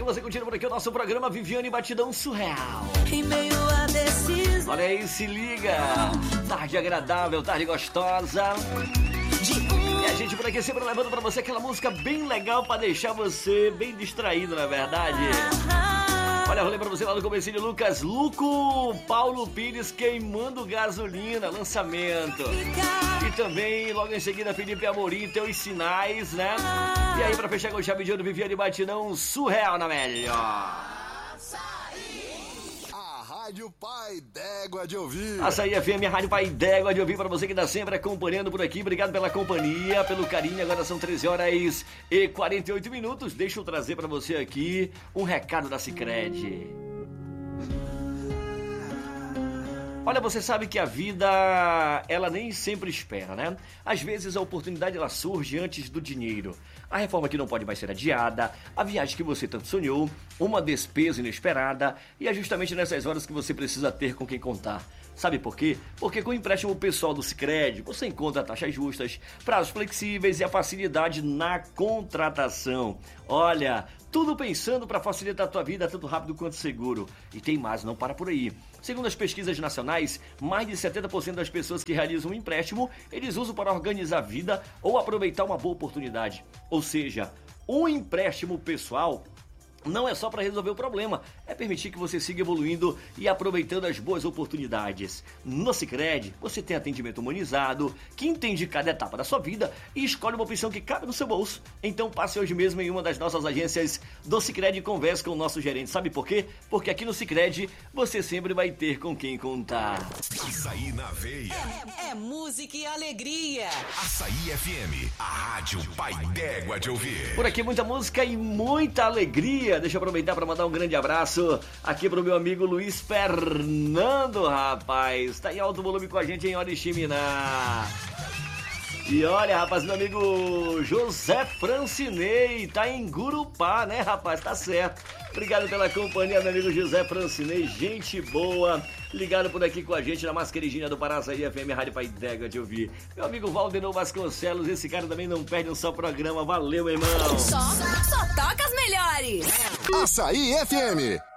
com você curtindo por aqui o nosso programa Viviane Batidão Surreal. Em meio a decisão. Olha aí, se liga. Tarde agradável, tarde gostosa. E a gente por aqui sempre levando pra você aquela música bem legal pra deixar você bem distraído, não é verdade? Olha, eu falei pra você lá no comecinho, Lucas Luco, Paulo Pires queimando gasolina, lançamento. E também, logo em seguida, Felipe Amorim, Teus Sinais, né? E aí, pra fechar com chave de ouro, Viviane Batidão Surreal na melhor. Rádio Pai d'Égua de Ouvir. Açaí FM, a Rádio Pai d'Égua de Ouvir, para você que está sempre acompanhando por aqui. Obrigado pela companhia, pelo carinho. Agora são 13 horas e 48 minutos. Deixa eu trazer para você aqui um recado da Sicredi. Olha, você sabe que a vida, ela nem sempre espera, né? Às vezes a oportunidade, ela surge antes do dinheiro. A reforma que não pode mais ser adiada, a viagem que você tanto sonhou, uma despesa inesperada, e é justamente nessas horas que você precisa ter com quem contar. Sabe por quê? Porque com o empréstimo pessoal do Sicredi, você encontra taxas justas, prazos flexíveis e a facilidade na contratação. Olha, tudo pensando para facilitar a tua vida tanto rápido quanto seguro. E tem mais, não para por aí. Segundo as pesquisas nacionais, mais de 70% das pessoas que realizam um empréstimo, eles usam para organizar a vida ou aproveitar uma boa oportunidade. Ou seja, um empréstimo pessoal não é só para resolver o problema, é permitir que você siga evoluindo e aproveitando as boas oportunidades. No Sicredi, você tem atendimento humanizado, que entende cada etapa da sua vida e escolhe uma opção que cabe no seu bolso. Então passe hoje mesmo em uma das nossas agências do Sicredi e converse com o nosso gerente. Sabe por quê? Porque aqui no Sicredi, você sempre vai ter com quem contar. Açaí na veia. É música e alegria. Açaí FM, a Rádio Pai d'Égua de Ouvir. Por aqui muita música e muita alegria. Deixa eu aproveitar para mandar um grande abraço aqui pro meu amigo Luiz Fernando, rapaz. Tá em alto volume com a gente em Oriximiná. E olha, rapaz, meu amigo José Francinei tá em Gurupá, né, rapaz? Tá certo. Obrigado pela companhia, meu amigo José Francinei, gente boa. Ligado por aqui com a gente na mais queridinha do Pará, Açaí FM, Rádio Pai d'Égua de Ouvir. Meu amigo Valdenor Vasconcelos, esse cara também não perde um só programa. Valeu, irmão. Só toca as melhores. Açaí FM.